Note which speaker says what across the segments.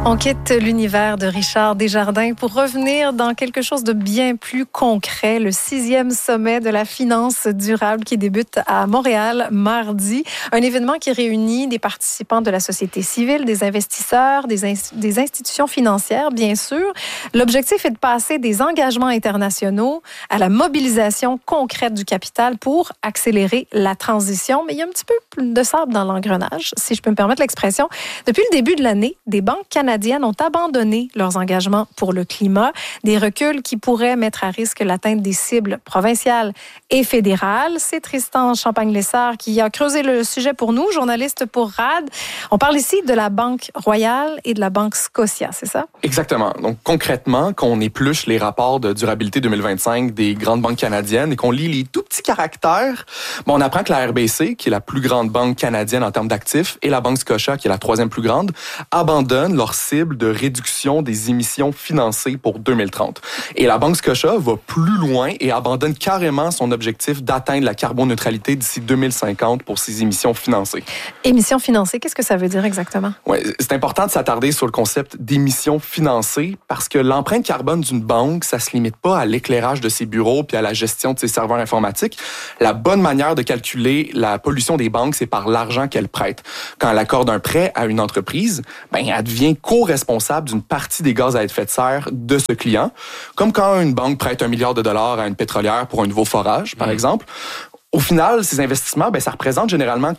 Speaker 1: On quitte l'univers de Richard Desjardins pour revenir dans quelque chose de bien plus concret, le 6e sommet de la finance durable qui débute à Montréal mardi. Un événement qui réunit des participants de la société civile, des investisseurs, des institutions financières, bien sûr. L'objectif est de passer des engagements internationaux à la mobilisation concrète du capital pour accélérer la transition. Mais il y a un petit peu de sable dans l'engrenage, si je peux me permettre l'expression. Depuis le début de l'année, des banques canadiennes ont abandonné leurs engagements pour le climat, des reculs qui pourraient mettre à risque l'atteinte des cibles provinciales et fédérales. C'est Tristan Champagne-Lessard qui a creusé le sujet pour nous, journaliste pour RAD. On parle ici de la Banque Royale et de la Banque Scotia, c'est ça?
Speaker 2: Exactement. Donc concrètement, quand on épluche les rapports de durabilité 2025 des grandes banques canadiennes et qu'on lit les tout petits caractères, on apprend que la RBC, qui est la plus grande banque canadienne en termes d'actifs, et la Banque Scotia, qui est la 3e plus grande, abandonnent leur cible de réduction des émissions financées pour 2030. Et la Banque Scotia va plus loin et abandonne carrément son objectif d'atteindre la carboneutralité d'ici 2050 pour ses émissions financées.
Speaker 1: Émissions financées, qu'est-ce que ça veut dire exactement?
Speaker 2: Oui, c'est important de s'attarder sur le concept d'émissions financées parce que l'empreinte carbone d'une banque, ça se limite pas à l'éclairage de ses bureaux puis à la gestion de ses serveurs informatiques. La bonne manière de calculer la pollution des banques, c'est par l'argent qu'elles prêtent. Quand elle accorde un prêt à une entreprise, elle devient co-responsable d'une partie des gaz à effet de serre de ce client, comme quand une banque prête $1 milliard à une pétrolière pour un nouveau forage, par exemple. Au final, ces investissements, ça représente généralement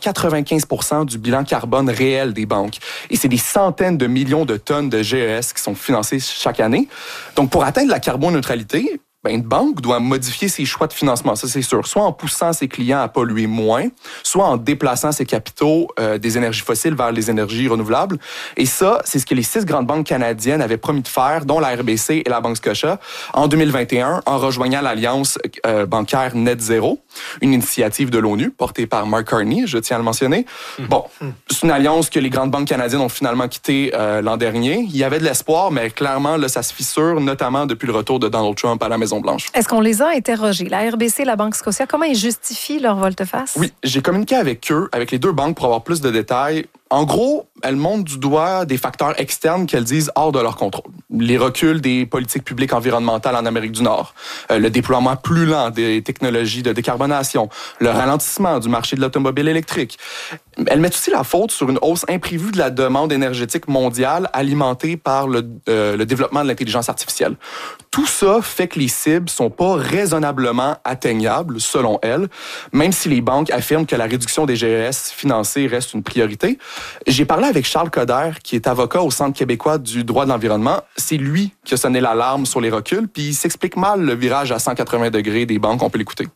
Speaker 2: 95% du bilan carbone réel des banques. Et c'est des centaines de millions de tonnes de GES qui sont financées chaque année. Donc, pour atteindre la carboneutralité, une banque doit modifier ses choix de financement, ça c'est sûr. Soit en poussant ses clients à polluer moins, soit en déplaçant ses capitaux des énergies fossiles vers les énergies renouvelables. Et ça, c'est ce que les 6 grandes banques canadiennes avaient promis de faire, dont la RBC et la Banque Scotia, en 2021, en rejoignant l'Alliance bancaire Net Zero, une initiative de l'ONU portée par Mark Carney, je tiens à le mentionner. C'est une alliance que les grandes banques canadiennes ont finalement quittée l'an dernier. Il y avait de l'espoir, mais clairement, là, ça se fissure, notamment depuis le retour de Donald Trump à la Maison-Blanche.
Speaker 1: Est-ce qu'on les a interrogés? La RBC et la Banque Scotia, comment ils justifient leur volte-face?
Speaker 2: Oui, j'ai communiqué avec eux, avec les 2 banques pour avoir plus de détails. En gros, elles montrent du doigt des facteurs externes qu'elles disent hors de leur contrôle. Les reculs des politiques publiques environnementales en Amérique du Nord, le déploiement plus lent des technologies de décarbonation, le ralentissement du marché de l'automobile électrique. Elles mettent aussi la faute sur une hausse imprévue de la demande énergétique mondiale alimentée par le développement de l'intelligence artificielle. Tout ça fait que les cibles sont pas raisonnablement atteignables, selon elles, même si les banques affirment que la réduction des GES financés reste une priorité. J'ai parlé avec Charles Coder, qui est avocat au Centre québécois du droit de l'environnement. C'est lui qui a sonné l'alarme sur les reculs, puis il s'explique mal le virage à 180 degrés des banques. On peut l'écouter.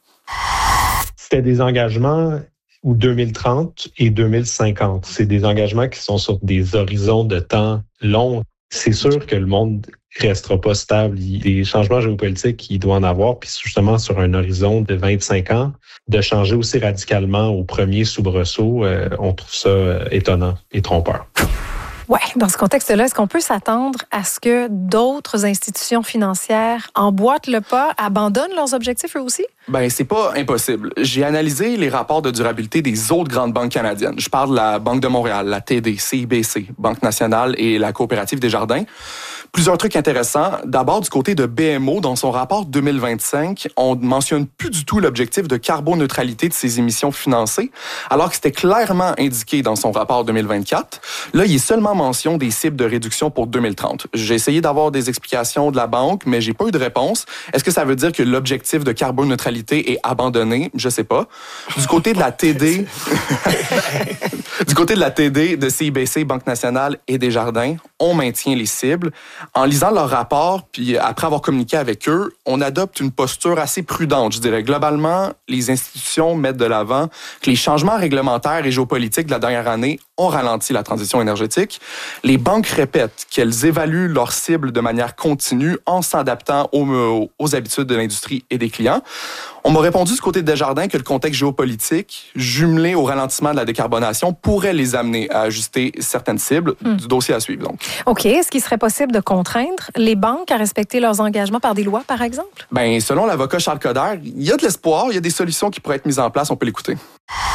Speaker 3: C'était des engagements ou 2030 et 2050. C'est des engagements qui sont sur des horizons de temps longs. C'est sûr que le monde restera pas stable. Des changements géopolitiques, il doit en avoir. Puis justement, sur un horizon de 25 ans, de changer aussi radicalement au premier soubresaut, on trouve ça étonnant et trompeur.
Speaker 1: Oui, dans ce contexte-là, est-ce qu'on peut s'attendre à ce que d'autres institutions financières emboîtent le pas, abandonnent leurs objectifs eux aussi?
Speaker 2: C'est pas impossible. J'ai analysé les rapports de durabilité des autres grandes banques canadiennes. Je parle de la Banque de Montréal, la TD, CIBC, Banque nationale et la Coopérative Desjardins. Plusieurs trucs intéressants. D'abord, du côté de BMO, dans son rapport 2025, on ne mentionne plus du tout l'objectif de carboneutralité de ses émissions financées, alors que c'était clairement indiqué dans son rapport 2024. Là, il est seulement mention des cibles de réduction pour 2030. J'ai essayé d'avoir des explications de la banque, mais j'ai pas eu de réponse. Est-ce que ça veut dire que l'objectif de carboneutralité est abandonné? Je sais pas. Du côté de la TD, du côté de la TD, de CIBC, Banque nationale et Desjardins, on maintient les cibles. En lisant leur rapport, puis après avoir communiqué avec eux, on adopte une posture assez prudente, je dirais. Globalement, les institutions mettent de l'avant que les changements réglementaires et géopolitiques de la dernière année ont ralenti la transition énergétique. Les banques répètent qu'elles évaluent leurs cibles de manière continue en s'adaptant aux habitudes de l'industrie et des clients. On m'a répondu du côté de Desjardins que le contexte géopolitique, jumelé au ralentissement de la décarbonation, pourrait les amener à ajuster certaines cibles du dossier à suivre. Donc.
Speaker 1: OK. Est-ce qu'il serait possible de contraindre les banques à respecter leurs engagements par des lois, par exemple?
Speaker 2: Selon l'avocat Charles Coder, il y a de l'espoir, il y a des solutions qui pourraient être mises en place. On peut l'écouter.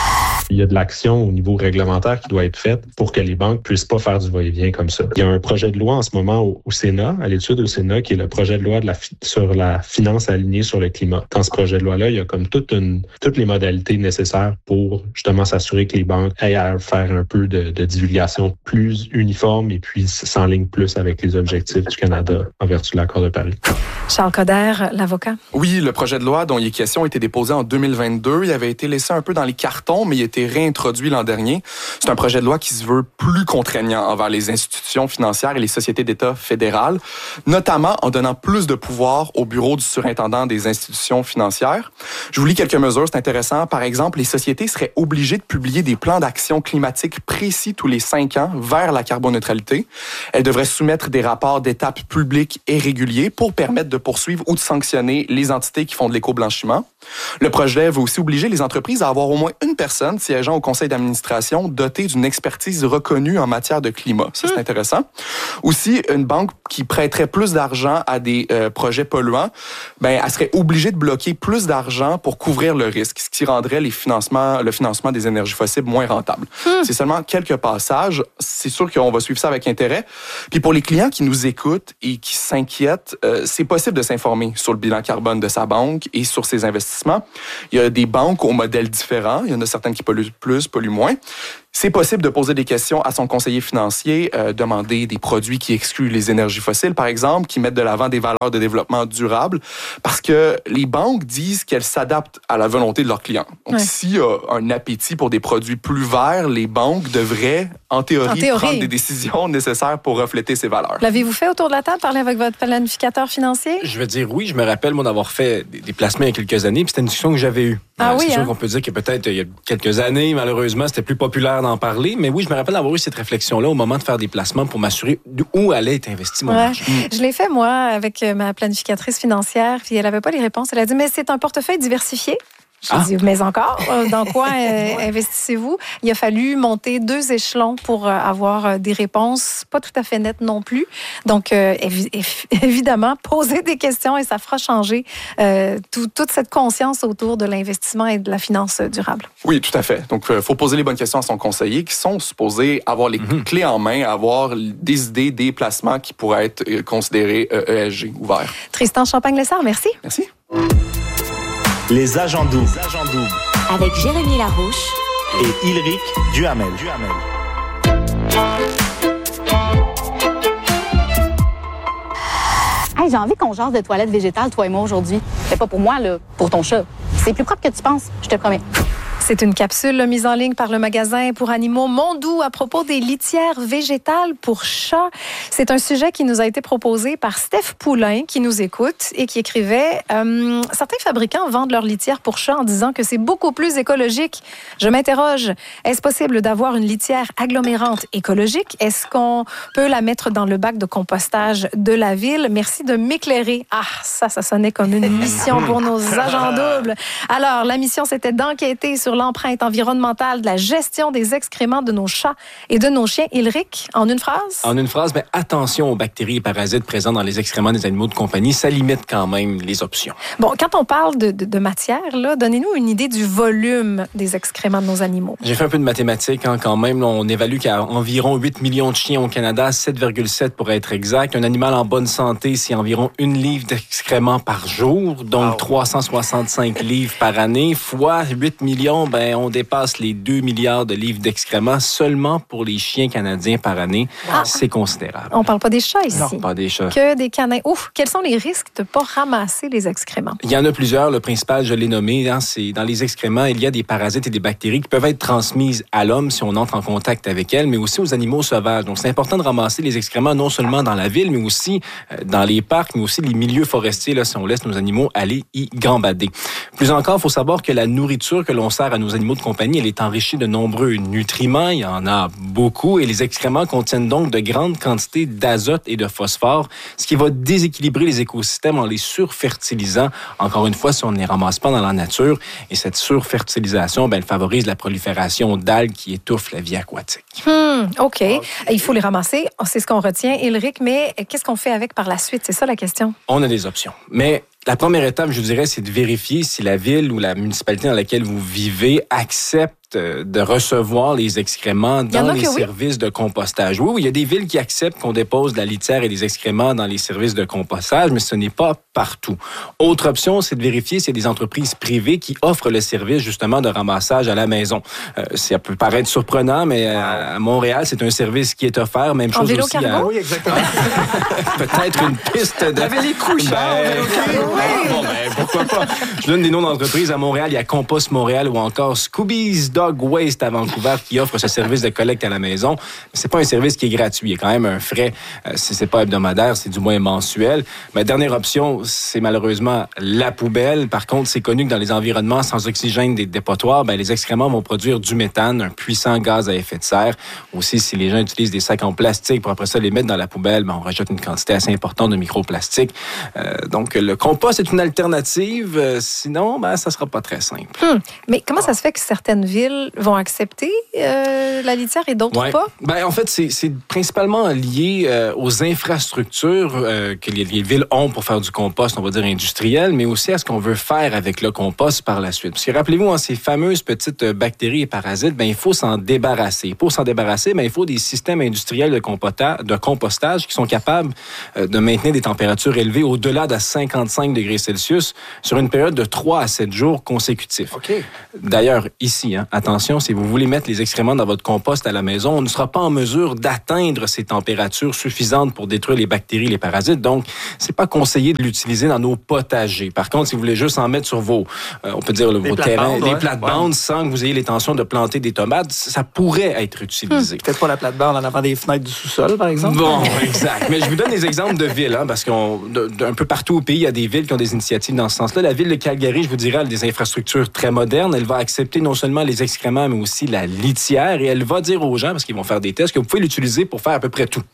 Speaker 3: Il y a de l'action au niveau réglementaire qui doit être faite pour que les banques puissent pas faire du va-et-vient comme ça. Il y a un projet de loi en ce moment au Sénat, à l'étude au Sénat, qui est le projet de loi sur la finance alignée sur le climat. Dans ce projet de loi-là, il y a comme toutes les modalités nécessaires pour justement s'assurer que les banques aient à faire un peu de divulgation plus uniforme et puis s'enlignent plus avec les objectifs du Canada en vertu de l'accord de Paris.
Speaker 1: Charles Coder, l'avocat.
Speaker 2: Oui, le projet de loi dont il est question a été déposé en 2022. Il avait été laissé un peu dans les cartons, mais il a été réintroduit l'an dernier. C'est un projet de loi qui se veut plus contraignant envers les institutions financières et les sociétés d'État fédérales, notamment en donnant plus de pouvoir au bureau du surintendant des institutions financières. Je vous lis quelques mesures, c'est intéressant. Par exemple, les sociétés seraient obligées de publier des plans d'action climatique précis tous les 5 ans vers la carboneutralité. Elles devraient soumettre des rapports d'étape publics et réguliers pour permettre de poursuivre ou de sanctionner les entités qui font de l'éco-blanchiment. Le projet veut aussi obliger les entreprises à avoir au moins une personne siégeant au conseil d'administration dotée d'une expertise reconnue en matière de climat. Ça, c'est intéressant. Aussi, une banque qui prêterait plus d'argent à des projets polluants, elle serait obligée de bloquer plus d'argent pour couvrir le risque, ce qui rendrait le financement des énergies fossiles moins rentable. C'est seulement quelques passages. C'est sûr qu'on va suivre ça avec intérêt. Puis pour les clients qui nous écoutent et qui s'inquiètent, c'est possible de s'informer sur le bilan carbone de sa banque et sur ses investissements. Il y a des banques aux modèles différents. Il y en a certaines qui polluent plus, polluent moins. C'est possible de poser des questions à son conseiller financier, demander des produits qui excluent les énergies fossiles, par exemple, qui mettent de l'avant des valeurs de développement durable, parce que les banques disent qu'elles s'adaptent à la volonté de leurs clients. Donc, s'il y a un appétit pour des produits plus verts, les banques devraient, en théorie, prendre des décisions nécessaires pour refléter ces valeurs.
Speaker 1: L'avez-vous fait autour de la table, parler avec votre planificateur financier?
Speaker 4: Je vais dire oui. Je me rappelle, moi, d'avoir fait des placements il y a quelques années, puis c'était une discussion que j'avais eue. C'est sûr qu'on peut dire que peut-être il y a quelques années, malheureusement, c'était plus populaire d'en parler. Mais oui, je me rappelle d'avoir eu cette réflexion-là au moment de faire des placements pour m'assurer où allait être investi mon argent.
Speaker 1: Je l'ai fait, moi, avec ma planificatrice financière, puis elle n'avait pas les réponses. Elle a dit, mais c'est un portefeuille diversifié. J'ai dit, mais encore, dans quoi investissez-vous? Il a fallu monter 2 échelons pour avoir des réponses pas tout à fait nettes non plus. Donc, évidemment, poser des questions et ça fera changer toute cette conscience autour de l'investissement et de la finance durable.
Speaker 2: Oui, tout à fait. Donc, il faut poser les bonnes questions à son conseiller qui sont supposés avoir les clés en main, avoir des idées, des placements qui pourraient être considérés ESG ouverts.
Speaker 1: Tristan Champagne-Lessard, merci.
Speaker 2: Merci.
Speaker 5: Les agents doubles.
Speaker 6: Avec Jérémy Larouche
Speaker 5: et Ilric Duhamel.
Speaker 7: Hey, j'ai envie qu'on jase de toilettes végétales, toi et moi, aujourd'hui. C'est pas pour moi, là, pour ton chat. C'est plus propre que tu penses, je te promets.
Speaker 1: C'est une capsule mise en ligne par le magasin pour animaux Mondou à propos des litières végétales pour chats. C'est un sujet qui nous a été proposé par Steph Poulain, qui nous écoute et qui écrivait « Certains fabricants vendent leurs litières pour chats en disant que c'est beaucoup plus écologique. Je m'interroge, est-ce possible d'avoir une litière agglomérante écologique? Est-ce qu'on peut la mettre dans le bac de compostage de la ville? Merci de m'éclairer. » Ah, ça sonnait comme une mission pour nos agents doubles. Alors, la mission, c'était d'enquêter sur l'empreinte environnementale de la gestion des excréments de nos chats et de nos chiens. Ilric, en une phrase?
Speaker 4: En une phrase, attention aux bactéries et parasites présents dans les excréments des animaux de compagnie. Ça limite quand même les options.
Speaker 1: Bon, quand on parle de matière, là, donnez-nous une idée du volume des excréments de nos animaux.
Speaker 4: J'ai fait un peu de mathématiques quand même. Là, on évalue qu'il y a environ 8 millions de chiens au Canada, 7,7 pour être exact. Un animal en bonne santé, c'est environ 1 livre d'excréments par jour, donc 365 livres par année, fois 8 millions, on dépasse les 2 milliards de livres d'excréments seulement pour les chiens canadiens par année. C'est considérable.
Speaker 1: On parle pas des chats ici.
Speaker 4: Non, pas des chats.
Speaker 1: Que des canins. Ouf, quels sont les risques de ne pas ramasser les excréments?
Speaker 4: Il y en a plusieurs. Le principal, je l'ai nommé, c'est dans les excréments, il y a des parasites et des bactéries qui peuvent être transmises à l'homme si on entre en contact avec elles, mais aussi aux animaux sauvages. Donc, c'est important de ramasser les excréments non seulement dans la ville, mais aussi dans les parcs, mais aussi les milieux forestiers, là, si on laisse nos animaux aller y gambader. Plus encore, il faut savoir que la nourriture que l'on sert à nos animaux de compagnie, elle est enrichie de nombreux nutriments. Il y en a beaucoup et les excréments contiennent donc de grandes quantités d'azote et de phosphore, ce qui va déséquilibrer les écosystèmes en les surfertilisant. Encore une fois, si on ne les ramasse pas dans la nature. Et cette surfertilisation, elle favorise la prolifération d'algues qui étouffent la vie aquatique.
Speaker 1: OK. Il faut les ramasser. C'est ce qu'on retient, Ilric. Mais qu'est-ce qu'on fait avec par la suite? C'est ça la question.
Speaker 4: On a des options. Mais la première étape, je dirais, c'est de vérifier si la ville ou la municipalité dans laquelle vous vivez accepte acceptent de recevoir les excréments dans les services de compostage. Oui, il y a des villes qui acceptent qu'on dépose de la litière et des excréments dans les services de compostage, mais ce n'est pas partout. Autre option, c'est de vérifier s'il y a des entreprises privées qui offrent le service justement de ramassage à la maison. Ça peut paraître surprenant, mais à Montréal, c'est un service qui est offert. Même chose aussi à...
Speaker 8: Oui, exactement.
Speaker 2: Peut-être une piste de...
Speaker 8: Avec les couchards,
Speaker 4: pourquoi pas? Je donne des noms d'entreprises. À Montréal, il y a Compost Montréal ou encore Scooby's Dog Waste à Vancouver qui offre ce service de collecte à la maison. C'est pas un service qui est gratuit. Il y a quand même un frais. C'est pas hebdomadaire, c'est du moins mensuel. Ma dernière option, c'est malheureusement la poubelle. Par contre, c'est connu que dans les environnements sans oxygène des dépotoirs, les excréments vont produire du méthane, un puissant gaz à effet de serre. Aussi, si les gens utilisent des sacs en plastique pour après ça les mettre dans la poubelle, on rejette une quantité assez importante de microplastiques. Donc, le compost est une alternative. Sinon, ça sera pas très simple.
Speaker 1: Mais comment ça se fait que certaines villes vont accepter la litière et d'autres pas?
Speaker 4: En fait, c'est principalement lié aux infrastructures que les villes ont pour faire du compost, on va dire industriel, mais aussi à ce qu'on veut faire avec le compost par la suite. Parce que rappelez-vous, ces fameuses petites bactéries et parasites, il faut s'en débarrasser. Pour s'en débarrasser, il faut des systèmes industriels de compostage qui sont capables de maintenir des températures élevées au-delà de 55 degrés Celsius sur une période de 3 à 7 jours consécutifs.
Speaker 8: Okay.
Speaker 4: D'ailleurs, ici, attention, si vous voulez mettre les excréments dans votre compost à la maison, on ne sera pas en mesure d'atteindre ces températures suffisantes pour détruire les bactéries, les parasites. Donc, c'est pas conseillé de l'utiliser dans nos potagers. Par contre, si vous voulez juste en mettre sur vos, on peut dire, vos terrains, des plates-bandes, sans que vous ayez l'intention de planter des tomates, ça pourrait être utilisé.
Speaker 8: Peut-être pas la plate-bande en avant des fenêtres du sous-sol, par exemple.
Speaker 4: Bon, exact. Mais je vous donne des exemples de villes, parce d'un peu partout au pays, il y a des villes qui ont des initiatives dans ce sens-là. La ville de Calgary, je vous dirais, elle a des infrastructures très modernes. Elle va accepter non seulement les excréments, mais aussi la litière. Et elle va dire aux gens, parce qu'ils vont faire des tests, que vous pouvez l'utiliser pour faire à peu près tout.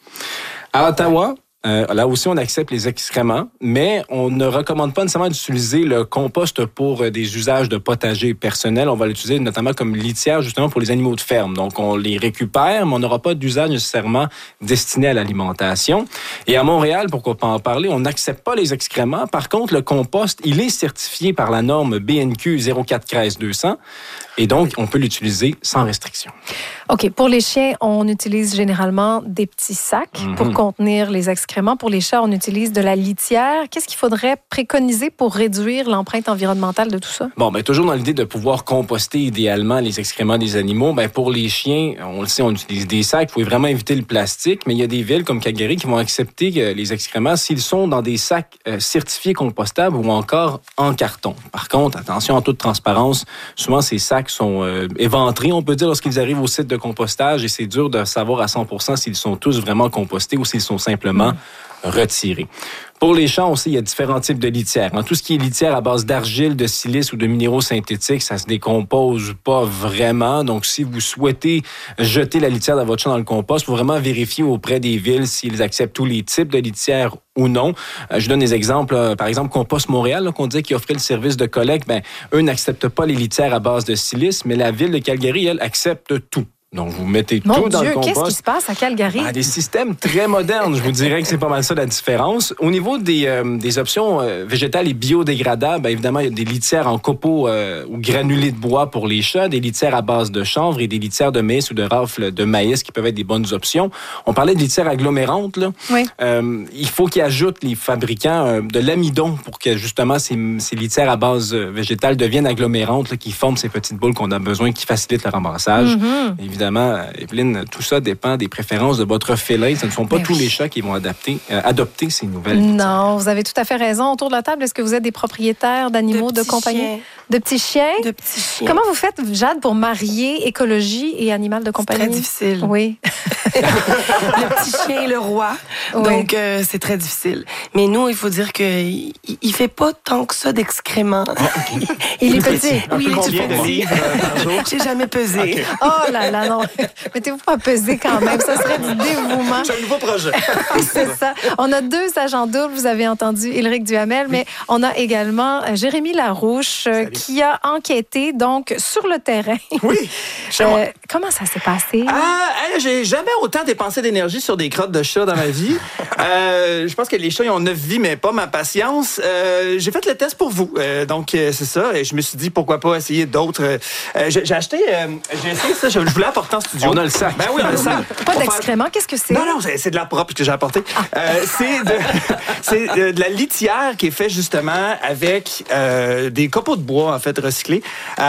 Speaker 4: À Ottawa, là aussi, on accepte les excréments, mais on ne recommande pas nécessairement d'utiliser le compost pour des usages de potager personnels. On va l'utiliser notamment comme litière, justement, pour les animaux de ferme. Donc, on les récupère, mais on n'aura pas d'usage nécessairement destiné à l'alimentation. Et à Montréal, pourquoi pas en parler, on n'accepte pas les excréments. Par contre, le compost, il est certifié par la norme BNQ 04-200. Et donc, on peut l'utiliser sans restriction.
Speaker 1: OK. Pour les chiens, on utilise généralement des petits sacs pour contenir les excréments. Pour les chats, on utilise de la litière. Qu'est-ce qu'il faudrait préconiser pour réduire l'empreinte environnementale de tout ça?
Speaker 4: Toujours dans l'idée de pouvoir composter idéalement les excréments des animaux, pour les chiens, on le sait, on utilise des sacs. Vous pouvez vraiment éviter le plastique, mais il y a des villes comme Calgary qui vont accepter les excréments s'ils sont dans des sacs certifiés compostables ou encore en carton. Par contre, attention, en toute transparence, souvent ces sacs sont éventrés, on peut dire, lorsqu'ils arrivent au site de compostage, et c'est dur de savoir à 100% s'ils sont tous vraiment compostés ou s'ils sont simplement retirés. Pour les champs aussi, il y a différents types de litière. Tout ce qui est litière à base d'argile, de silice ou de minéraux synthétiques, ça se décompose pas vraiment. Donc, si vous souhaitez jeter la litière de votre champ dans le compost, il faut vraiment vérifier auprès des villes s'ils acceptent tous les types de litière ou non. Je donne des exemples. Par exemple, Compost Montréal, qu'on disait qu'ils offrait le service de collecte, eux n'acceptent pas les litières à base de silice, mais la ville de Calgary, elle, accepte tout. Donc, vous mettez tout dans le compost.
Speaker 1: Qu'est-ce qui se passe à Calgary?
Speaker 4: Des systèmes très modernes. Je vous dirais que c'est pas mal ça la différence. Au niveau des options végétales et biodégradables, évidemment, il y a des litières en copeaux ou granulés de bois pour les chats, des litières à base de chanvre et des litières de maïs ou de rafles de maïs qui peuvent être des bonnes options. On parlait de litières agglomérantes, là.
Speaker 1: Oui.
Speaker 4: Il faut qu'ils ajoutent, les fabricants, de l'amidon pour que, justement, ces litières à base végétale deviennent agglomérantes, là, qui forment ces petites boules qu'on a besoin, qui facilitent le ramassage. Évidemment, Evelyne, tout ça dépend des préférences de votre félin. Ce ne sont pas tous les chats qui vont adopter ces nouvelles litières.
Speaker 1: Non, vous avez tout à fait raison. Autour de la table, est-ce que vous êtes des propriétaires d'animaux de compagnie? De petits chiens?
Speaker 9: De petits chiens.
Speaker 1: Comment vous faites, Jade, pour marier écologie et animal de compagnie?
Speaker 9: C'est très difficile.
Speaker 1: Oui.
Speaker 9: Le petit chien est le roi.
Speaker 1: Oui.
Speaker 9: Donc, c'est très difficile. Mais nous, il faut dire qu'il ne fait pas tant que ça d'excréments.
Speaker 1: Il est petit.
Speaker 9: Oui, il est
Speaker 5: Combien de
Speaker 9: petit.
Speaker 5: livres par jour?
Speaker 9: J'ai jamais pesé.
Speaker 1: Oh là là, non. Mettez-vous pas à peser quand même. Ça serait du dévouement.
Speaker 8: C'est un nouveau projet.
Speaker 1: C'est ça. On a 2 agents doubles. Vous avez entendu Éric Duhamel, mais on a également Jérémy Larouche qui a enquêté donc sur le terrain.
Speaker 8: Oui, chez moi.
Speaker 1: Comment ça s'est passé?
Speaker 8: J'ai jamais autant dépensé d'énergie sur des crottes de chat dans ma vie. Je pense que les chats, ils ont 9 vies, mais pas ma patience. J'ai fait le test pour vous. Donc, c'est ça. Et je me suis dit, pourquoi pas essayer d'autres. J'ai essayé ça. Je voulais apporter en studio.
Speaker 4: On a le sac.
Speaker 8: Ben oui, on a le sac.
Speaker 1: Pas d'excréments. Qu'est-ce que c'est?
Speaker 8: Non, c'est de la propre que j'ai apporté. C'est de la litière qui est faite justement avec des copeaux de bois, en fait, recyclés.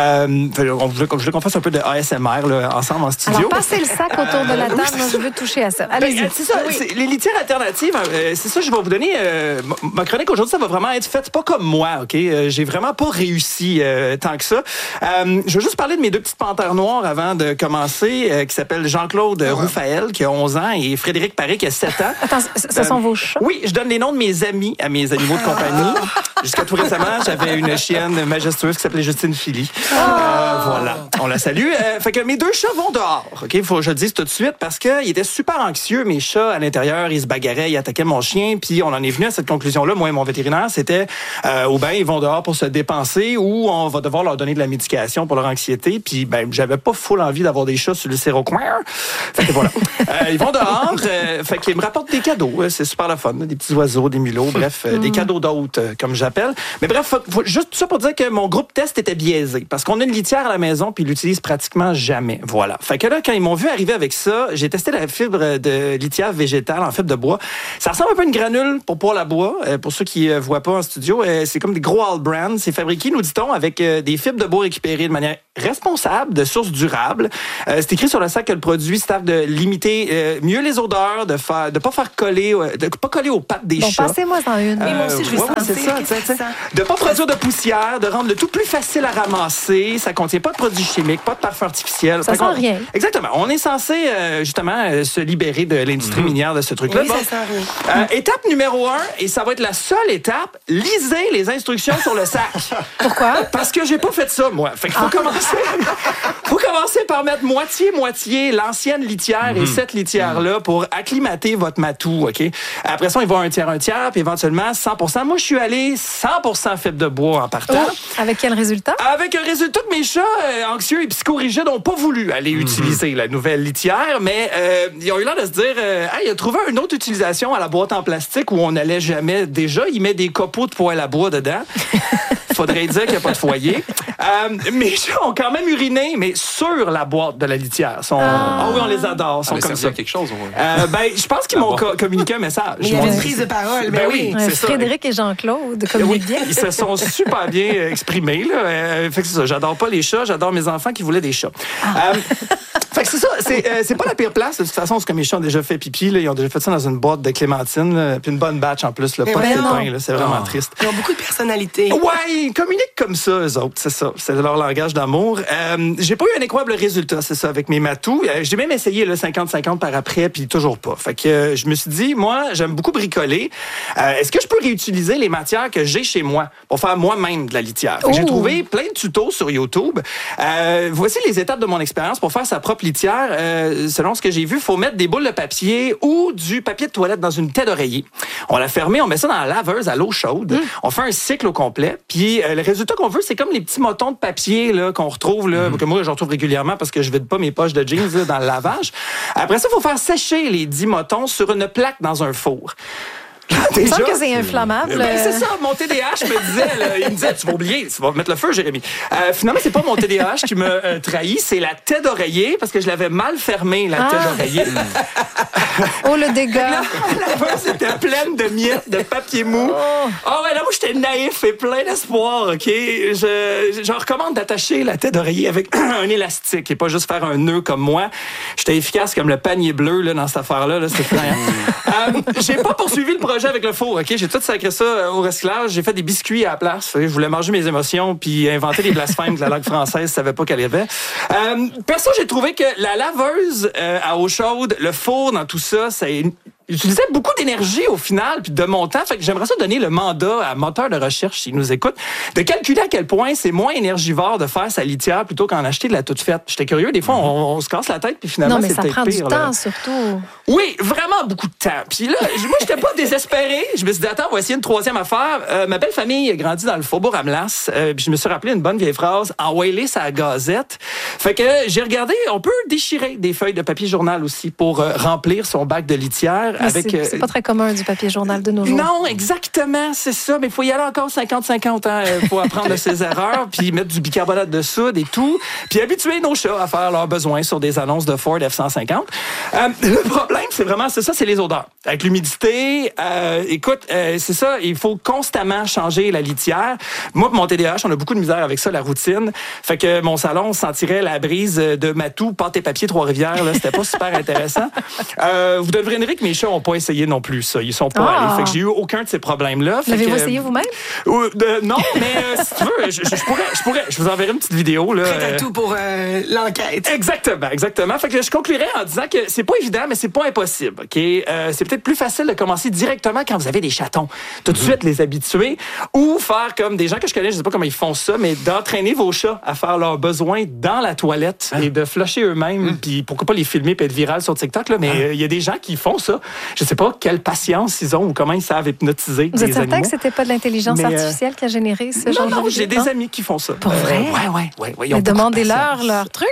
Speaker 8: On voulait qu'on fasse un peu de ASMR là, ensemble en studio.
Speaker 1: Alors, passez le sac autour de la table. Moi, je veux toucher à ça. Allez-y.
Speaker 8: C'est ça. Les litières alternatives, c'est ça, je vais vous donner. Ma chronique aujourd'hui, ça va vraiment être faite pas comme moi, OK? J'ai vraiment pas réussi tant que ça. Je veux juste parler de mes 2 petites panthères noires avant de commencer, qui s'appellent Jean-Claude Roufaël, qui a 11 ans, et Frédéric Paré, qui a 7 ans.
Speaker 1: Attends, ce sont vos chats?
Speaker 8: Oui, je donne les noms de mes amis à mes animaux de compagnie. Jusqu'à tout récemment, j'avais une chienne majestueuse qui s'appelait Justine Philly. Voilà, on la salue. Fait que mes 2 chats vont dehors, OK? Faut que je le dise tout de suite, parce qu'ils étaient super anxieux, mes chats, à l'intérieur. Ils se bagarraient, ils attaquaient mon chien, puis on en est venu à cette conclusion-là, moi et mon vétérinaire, c'était ou bien ils vont dehors pour se dépenser, ou on va devoir leur donner de la médication pour leur anxiété, puis j'avais pas full envie d'avoir des chats sur le sérocoin. Fait que voilà. Ils vont dehors, fait qu'ils me rapportent des cadeaux, c'est super le fun, des petits oiseaux, des mulots, bref, des cadeaux d'hôtes, comme j'appelle. Mais bref, juste tout ça pour dire que mon groupe test était biaisé, parce qu'on a une litière à la maison, puis ils l'utilisent pratiquement jamais. Voilà. Fait que là, quand ils m'ont vu arriver avec ça, j'ai testé la fibre de litière végétale en fibre de bois. Ça ressemble un peu à une granule pour poêle à bois. Pour ceux qui voient pas en studio, c'est comme des gros all brands. C'est fabriqué, nous dit-on, avec des fibres de bois récupérées de manière responsable, de sources durables. C'est écrit sur le sac que le produit sert de limiter mieux les odeurs, de pas faire coller, de pas coller aux pattes des chats.
Speaker 1: Passez-moi en une.
Speaker 9: Mais moi aussi, je vais
Speaker 8: c'est ça. De pas produire de poussière, de rendre le tout plus facile à ramasser. Ça contient pas de produits chimiques, pas de parfum artificiel.
Speaker 1: Ça sent rien.
Speaker 8: Exactement. On est censé justement se libérer de l'industrie minière de ce truc-là.
Speaker 9: Oui, ça sent rien.
Speaker 8: Étape numéro 1, et ça va être la seule étape, lisez les instructions sur le sac.
Speaker 1: Pourquoi?
Speaker 8: Parce que j'ai pas fait ça, moi. Fait qu'il faut commencer par mettre moitié l'ancienne litière et cette litière-là pour acclimater votre matou, OK? Après ça, il va un tiers, puis éventuellement 100%. Moi, je suis allé 100% fibre de bois en partant.
Speaker 1: Avec quel résultat?
Speaker 8: Avec un résultat que mes chats anxieux et psychorigides n'ont pas voulu aller utiliser la nouvelle litière, mais ils ont eu l'air de se dire hey, il a trouvé une autre utilisation à la boîte en plastique où on n'allait jamais. Déjà, il met des copeaux de poêle à bois dedans. Faudrait dire qu'il n'y a pas de foyer. Mes chats ont quand même uriné, mais sur la boîte de la litière. Oui, on les adore. Sont comme ça.
Speaker 2: Quelque chose,
Speaker 8: je pense qu'ils m'ont communiqué un message.
Speaker 9: Mais il y avait une prise de parole.
Speaker 8: Ben oui, c'est ça.
Speaker 1: Frédéric et Jean-Claude communiquent bien.
Speaker 8: Ils se sont super bien exprimés. Là. Fait que c'est ça. J'adore pas les chats, j'adore mes enfants qui voulaient des chats. Fait que c'est ça, c'est pas la pire place. De toute façon, c'est comme mes chats ont déjà fait pipi. Là, ils ont déjà fait ça dans une boîte de clémentine. Là, puis une bonne batch en plus. Là, pas de pépins. C'est vraiment triste.
Speaker 9: Ils ont beaucoup de personnalité.
Speaker 8: Ouais, ils communiquent comme ça, eux autres. C'est ça. C'est leur langage d'amour. J'ai pas eu un incroyable résultat, c'est ça, avec mes matous. J'ai même essayé le 50-50 par après, puis toujours pas. Fait que je me suis dit, moi, j'aime beaucoup bricoler. Est-ce que je peux réutiliser les matières que j'ai chez moi pour faire moi-même de la litière? J'ai trouvé plein de tutos sur YouTube. Voici les étapes de mon expérience pour faire sa propre litière. Selon ce que j'ai vu, il faut mettre des boules de papier ou du papier de toilette dans une tête d'oreiller. On la ferme, on met ça dans la laveuse à l'eau chaude. On fait un cycle au complet. Puis le résultat qu'on veut, c'est comme les petits motons de papier là, qu'on retrouve, là, que moi, je retrouve régulièrement parce que je vide pas mes poches de jeans là, dans le lavage. Après ça, il faut faire sécher les 10 motons sur une plaque dans un four.
Speaker 1: Il me semble que c'est inflammable.
Speaker 8: C'est ça, mon TDAH me disait, là, il me disait, tu vas oublier, tu vas mettre le feu, Jérémy. Finalement, c'est pas mon TDAH qui m'a trahi, c'est la tête d'oreiller, parce que je l'avais mal fermée, la tête d'oreiller.
Speaker 1: Oh, le dégât!
Speaker 8: La c'était pleine de miettes, de papier mou. Ouais, là, moi, j'étais naïf et plein d'espoir, OK? Je recommande d'attacher la tête d'oreiller avec un élastique et pas juste faire un nœud comme moi. J'étais efficace comme le panier bleu, là, dans cette affaire-là, là, c'est plein. J'ai pas poursuivi le projet avec le four, OK? J'ai tout sacré ça au recyclage. J'ai fait des biscuits à la place. Je voulais manger mes émotions puis inventer des blasphèmes de la langue française. Je savais pas qu'elle y avait. Perso, j'ai trouvé que la laveuse à eau chaude, le four dans tout ça, c'est j'utilisais beaucoup d'énergie au final, puis de mon temps. Fait que j'aimerais ça donner le mandat à moteur de recherche, s'il nous écoute, de calculer à quel point c'est moins énergivore de faire sa litière plutôt qu'en acheter de la toute faite. J'étais curieux, des fois, on se casse la tête, puis finalement,
Speaker 1: non, mais
Speaker 8: c'est
Speaker 1: ça
Speaker 8: peut-être
Speaker 1: prend
Speaker 8: pire,
Speaker 1: du temps, surtout.
Speaker 8: Oui, vraiment beaucoup de temps. Puis là, moi, j'étais pas désespéré. Je me suis dit, attends, on va essayer une troisième affaire. Ma belle famille a grandi dans le Faubourg Amelas. Puis je me suis rappelé une bonne vieille phrase, envoyer ça à la gazette. Fait que j'ai regardé, on peut déchirer des feuilles de papier journal aussi pour remplir son bac de litière.
Speaker 1: Mais
Speaker 8: avec.
Speaker 1: C'est pas très commun du papier journal de nos jours.
Speaker 8: Non, exactement, c'est ça. Mais il faut y aller encore 50-50 ans pour apprendre de ses erreurs, puis mettre du bicarbonate de soude et tout, puis habituer nos chats à faire leurs besoins sur des annonces de Ford F-150. Le problème, c'est ça, c'est les odeurs. Avec l'humidité, écoute, c'est ça, il faut constamment changer la litière. Moi, pour mon TDAH, on a beaucoup de misère avec ça, la routine. Fait que mon salon sentirait la brise de Matou, pâte et papier, Trois-Rivières. Là, c'était pas super intéressant. Vous devinez que mes chats n'ont pas essayé non plus ça. Ils sont pas allés. Fait que j'ai eu aucun de ces problèmes-là.
Speaker 1: L'avez-vous essayé vous-même?
Speaker 8: Non, mais si tu veux, je vous enverrai une petite vidéo. Là,
Speaker 9: prêt à tout pour l'enquête.
Speaker 8: Exactement. Fait que je conclurai en disant que c'est pas évident, mais c'est pas impossible. Okay? C'est peut-être plus facile de commencer directement quand vous avez des chatons. Tout de suite les habituer ou faire comme des gens que je connais, je sais pas comment ils font ça, mais d'entraîner vos chats à faire leurs besoins dans la toilette et de flusher eux-mêmes. Puis pourquoi pas les filmer et être viral sur TikTok, là, mais il y a des gens qui font ça. Je sais pas quelle patience ils ont ou comment ils savent hypnotiser
Speaker 1: Vous êtes
Speaker 8: des
Speaker 1: certain
Speaker 8: animaux.
Speaker 1: que c'était pas de l'intelligence artificielle qui a généré ce genre de vidéo?
Speaker 8: Non, j'ai des amis qui font ça.
Speaker 1: Pour vrai?
Speaker 8: Ouais.
Speaker 1: Mais demandez-leur leur truc.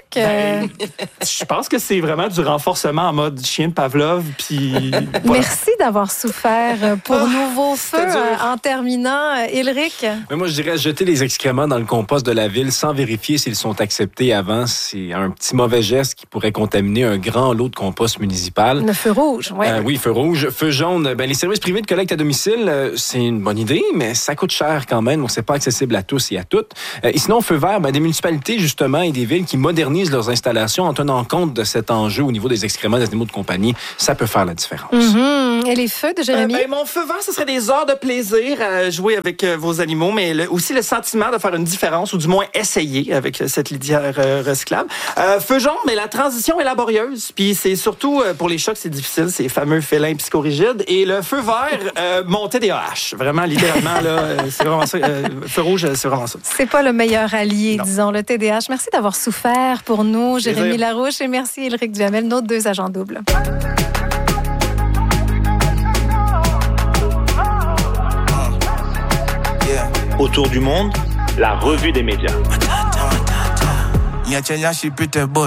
Speaker 8: Je pense que c'est vraiment du renforcement en mode chien de Pavlov. Puis voilà.
Speaker 1: Merci d'avoir souffert pour Nouveau Feu. En terminant, Ilric.
Speaker 4: Mais moi, je dirais jeter les excréments dans le compost de la ville sans vérifier s'ils sont acceptés avant. C'est un petit mauvais geste qui pourrait contaminer un grand lot de compost municipal.
Speaker 1: Le feu rouge, oui.
Speaker 4: Oui, feu rouge. Feu jaune, les services privés de collecte à domicile, c'est une bonne idée, mais ça coûte cher quand même, donc c'est pas accessible à tous et à toutes. Et sinon, feu vert, des municipalités, justement, et des villes qui modernisent leurs installations en tenant compte de cet enjeu au niveau des excréments des animaux de compagnie, ça peut faire la différence.
Speaker 1: Et les feux de Jérémy?
Speaker 8: Mon feu vert, ce serait des heures de plaisir à jouer avec vos animaux, mais aussi le sentiment de faire une différence, ou du moins essayer avec cette litière recyclable. Feu jaune, mais la transition est laborieuse, puis c'est surtout pour les chats que c'est difficile, ces fameux félins psychorigides. Et le feu vert, mon TDAH. Vraiment, littéralement, là, c'est vraiment ça. Feu rouge, c'est vraiment ça.
Speaker 1: C'est pas le meilleur allié, disons, le TDAH. Merci d'avoir souffert pour nous, Jérémy Larouche, et merci, Ilric Duhamel, nos deux agents doubles.
Speaker 5: Autour du monde, la revue des médias.